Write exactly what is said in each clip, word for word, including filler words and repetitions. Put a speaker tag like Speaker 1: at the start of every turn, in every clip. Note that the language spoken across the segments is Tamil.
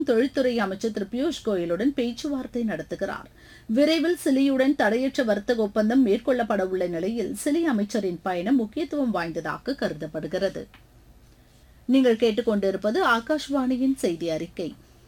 Speaker 1: தொழில்துறை அமைச்சர் திரு பியூஷ் கோயலுடன் பேச்சுவார்த்தை நடத்துகிறார். விரைவில் சிலியுடன் தடையற்ற வர்த்தக ஒப்பந்தம் மேற்கொள்ளப்பட உள்ள நிலையில் சிலி அமைச்சரின் பயணம் முக்கியத்துவம் வாய்ந்ததாக கருதப்படுகிறது. நீங்கள் கேட்டுக்கொண்டிருப்பது ஆகாஷ்வாணியின் செய்தி அறிக்கை.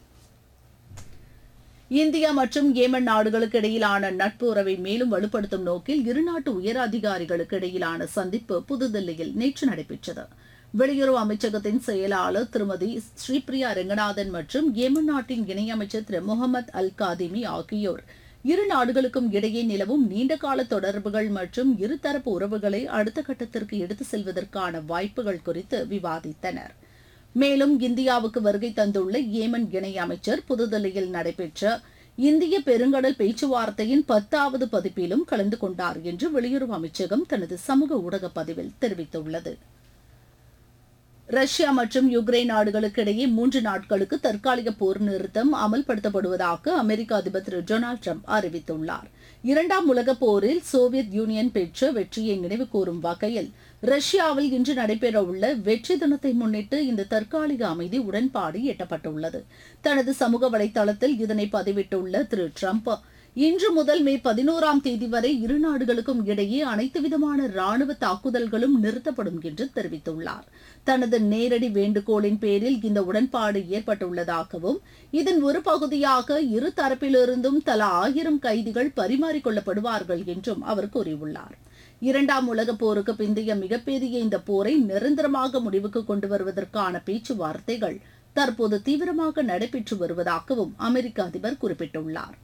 Speaker 1: இந்தியா மற்றும் ஏமன் நாடுகளுக்கு இடையிலான நட்பு உறவை மேலும் வலுப்படுத்தும் நோக்கில் இருநாட்டு உயர் அதிகாரிகளுக்கு இடையிலான சந்திப்பு புதுதில்லியில் நேற்று நடைபெற்றது. வெளியுறவு அமைச்சகத்தின் செயலாளர் திருமதி ஸ்ரீபிரியா ரெங்கநாதன் மற்றும் ஏமன் நாட்டின் இணையமைச்சர் திரு முகமது அல் காதிமி ஆகியோர் இரு நாடுகளுக்கும் இடையே நிலவும் நீண்டகால தொடர்புகள் மற்றும் இருதரப்பு உறவுகளை அடுத்த கட்டத்திற்கு எடுத்து செல்வதற்கான வாய்ப்புகள் குறித்து விவாதித்தனர். மேலும் இந்தியாவுக்கு வருகை தந்துள்ள ஏமன் இணையமைச்சர் புதுதில்லியில் நடைபெற்ற இந்திய பெருங்கடல் பேச்சுவார்த்தையின் பத்தாவது பதிப்பிலும் கலந்து கொண்டார் என்று வெளியுறவு அமைச்சகம் தனது சமூக ஊடக பதிவில் தெரிவித்துள்ளது. ரஷ்யா மற்றும் யுக்ரைன் நாடுகளுக்கு இடையே மூன்று நாட்களுக்கு தற்காலிக போர் நிறுத்தம் அமல்படுத்தப்படுவதாக அமெரிக்க அதிபர் திரு டொனால்டு டிரம்ப் அறிவித்துள்ளார். இரண்டாம் உலகப் போரில் சோவியத் யூனியன் பெற்ற வெற்றியை நினைவுகூரும் வகையில் ரஷ்யாவில் இன்று நடைபெறவுள்ள வெற்றி தினத்தை முன்னிட்டு இந்த தற்காலிக அமைதி உடன்பாடு எட்டப்பட்டுள்ளது. தனது சமூக வலைதளத்தில் இதனை பதிவிட்டுள்ள திரு டிரம்ப், இன்று முதல் மே பதினோராம் தேதி வரை இரு நாடுகளுக்கும் இடையே அனைத்து விதமான ராணுவ தாக்குதல்களும் நிறுத்தப்படும் என்று தெரிவித்துள்ளார். தனது நேரடி வேண்டுகோளின் பேரில் இந்த உடன்பாடு ஏற்பட்டுள்ளதாகவும் இதன் ஒரு பகுதியாக இரு தரப்பிலிருந்தும் தலா ஆயிரம் கைதிகள் பரிமாறிக்கொள்ளப்படுவார்கள் என்றும் அவர் கூறியுள்ளார். இரண்டாம் உலகப் போருக்கு பிந்தைய மிகப்பெரிய இந்த போரை நிரந்தரமாக முடிவுக்கு கொண்டு வருவதற்கான பேச்சுவார்த்தைகள் தற்போது தீவிரமாக நடைபெற்று வருவதாகவும் அமெரிக்க அதிபர் குறிப்பிட்டுள்ளார்.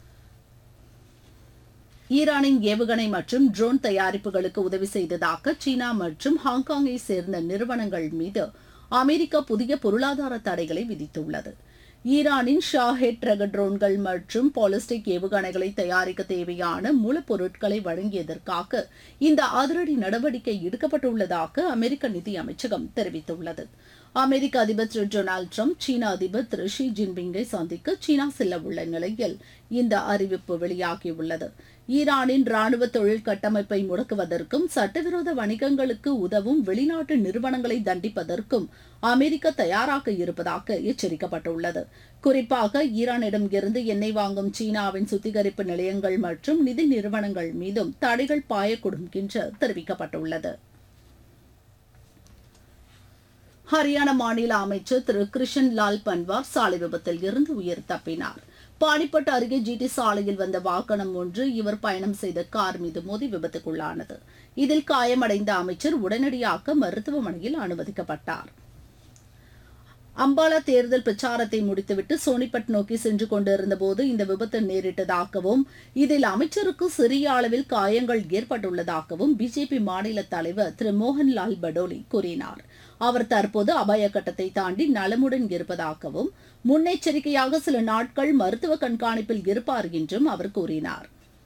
Speaker 1: ஈரானின் ஏவுகணை மற்றும் ட்ரோன் தயாரிப்புகளுக்கு உதவி செய்ததாக சீனா மற்றும் ஹாங்காங்கை சேர்ந்த நிறுவனங்கள் மீது அமெரிக்கா புதிய பொருளாதார தடைகளை விதித்துள்ளது. ஈரானின் ஷாஹெட் ரக ட்ரோன்கள் மற்றும் பாலிஸ்டிக் ஏவுகணைகளை தயாரிக்க தேவையான மூலப்பொருட்களை வழங்கியதற்காக இந்த அதிரடி நடவடிக்கை எடுக்கப்பட்டுள்ளதாக அமெரிக்க நிதி அமைச்சகம் தெரிவித்துள்ளது. அமெரிக்க அதிபர் திரு டொனால்டு டிரம்ப் சீன அதிபர் திரு ஷி ஜின்பிங்கை சந்திக்க சீனா செல்ல உள்ள நிலையில் இந்த அறிவிப்பு வெளியாகியுள்ளது. ஈரானின் ராணுவ தொழில் கட்டமைப்பை முடக்குவதற்கும் சட்டவிரோத வணிகங்களுக்கு உதவும் வெளிநாட்டு நிறுவனங்களை தண்டிப்பதற்கும் அமெரிக்கா தயாராக இருப்பதாக எச்சரிக்கப்பட்டுள்ளது. குறிப்பாக ஈரானிடம் இருந்து எண்ணெய் வாங்கும் சீனாவின் சுத்திகரிப்பு நிலையங்கள் மற்றும் நிதி நிறுவனங்கள் மீதும் தடைகள் பாயக்கூடும் என்று தெரிவிக்கப்பட்டுள்ளது. ஹரியானா மாநில அமைச்சர் திரு கிருஷன் லால் பன்வார் சாலை விபத்தில் இருந்து உயிர் தப்பினார். பானிப்பட் அருகே ஜிடி சாலையில் வந்த வாகனம் ஒன்று இவர் பயணம் செய்த கார் மீது மோதி விபத்துக்குள்ளானது. இதில் காயமடைந்த அமைச்சர் உடனடியாக மருத்துவமனையில் அனுமதிக்கப்பட்டார். அம்பாலா தேர்தல் பிரச்சாரத்தை முடித்துவிட்டு சோனிபட் நோக்கி சென்று கொண்டிருந்தபோது இந்த விபத்து நேரிட்டதாகவும் இதில் அமைச்சருக்கு சிறிய அளவில் காயங்கள் ஏற்பட்டுள்ளதாகவும் பிஜேபி மாநில தலைவர் திரு மோகன்லால் படோலி கூறினார். அவர் தற்போது அபாய கட்டத்தை தாண்டி நலமுடன் இருப்பதாகவும் முன்னெச்சரிக்கையாக சில நாட்கள் மருத்துவ கண்காணிப்பில் இருப்பார் என்றும் அவர் கூறினார்.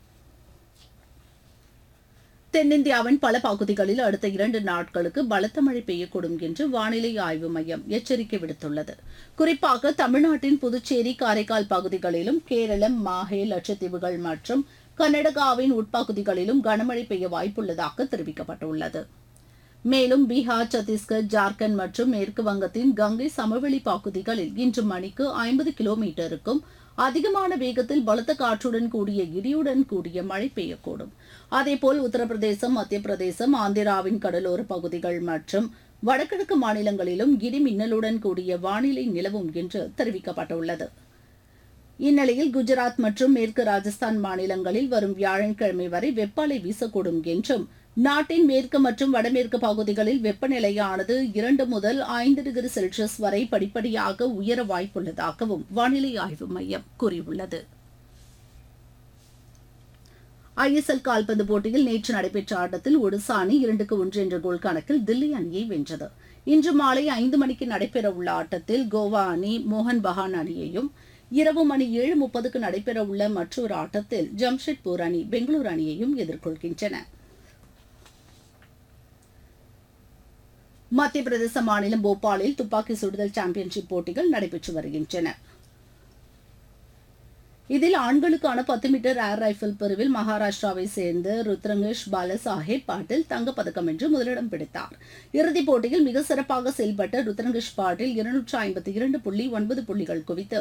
Speaker 1: தென்னிந்தியாவின் பல பகுதிகளில் அடுத்த இரண்டு நாட்களுக்கு பலத்த மழை பெய்யக்கூடும் என்று வானிலை ஆய்வு மையம் எச்சரிக்கை விடுத்துள்ளது. குறிப்பாக தமிழ்நாட்டின் புதுச்சேரி, காரைக்கால் பகுதிகளிலும் கேரளம், மாஹே, லட்சத்தீவுகள் மற்றும் கர்நாடகாவின் உட்பகுதிகளிலும் கனமழை பெய்ய வாய்ப்புள்ளதாக தெரிவிக்கப்பட்டுள்ளது. மேலும் பீகார், சத்தீஸ்கர், ஜார்க்கண்ட் மற்றும் மேற்கு வங்கத்தின் கங்கை சமவெளி பகுதிகளில் இன்று மணிக்கு ஐம்பது கிலோமீட்டருக்கும் அதிகமான வேகத்தில் பலத்த காற்றுடன் கூடிய இடியுடன் கூடிய மழை பெய்யக்கூடும். அதேபோல் உத்தரப்பிரதேசம், மத்திய பிரதேசம், ஆந்திராவின் கடலோர பகுதிகள் மற்றும் வடகிழக்கு மாநிலங்களிலும் இடி மின்னலுடன் கூடிய வானிலை நிலவும் என்று தெரிவிக்கப்பட்டுள்ளது. இந்நிலையில் குஜராத் மற்றும் மேற்கு ராஜஸ்தான் மாநிலங்களில் வரும் வியாழக்கிழமை வரை வெப்ப அலை வீசக்கூடும் என்றும் நாட்டின் மேற்கு மற்றும் வடமேற்கு பகுதிகளில் வெப்பநிலையானது இரண்டு முதல் ஐந்து டிகிரி செல்சியஸ் வரை படிப்படியாக உயர வாய்ப்புள்ளதாகவும் வானிலை ஆய்வு மையம் கூறியுள்ளது. ஐ எஸ் எல் கால்பந்து போட்டியில் நேற்று நடைபெற்ற ஆட்டத்தில் ஒடிசா அணி இரண்டுக்கு ஒன்று என்ற கோல் கணக்கில் தில்லி அணியை வென்றது. இன்று மாலை ஐந்து மணிக்கு நடைபெறவுள்ள ஆட்டத்தில் கோவா அணி மோகன் பகான் அணியையும், இரவு மணி ஏழு முப்பதுக்கு நடைபெறவுள்ள மற்றொரு ஆட்டத்தில் ஜம்ஷெட்பூர் அணி பெங்களூரு அணியையும் எதிர்கொள்கின்றன. மத்திய பிரதேச மாநிலம் போபாலில் துப்பாக்கி சுடுதல் சாம்பியன்ஷிப் போட்டிகள் நடைபெற்று வருகின்றன. இதில் ஆண்களுக்கான பத்து மீட்டர் ஏர் ரைபிள் பிரிவில் மகாராஷ்டிராவை சேர்ந்த ருத்ரங்கேஷ் பாலசாஹேப் பாட்டில் தங்கப்பதக்கம் வென்று முதலிடம் பிடித்தார். இறுதிப் போட்டியில் மிக சிறப்பாக செயல்பட்ட ருத்ரங்கேஷ் பாட்டில் இருநூற்று ஐம்பத்தி இரண்டு புள்ளி ஒன்பது புள்ளிகள் குவித்து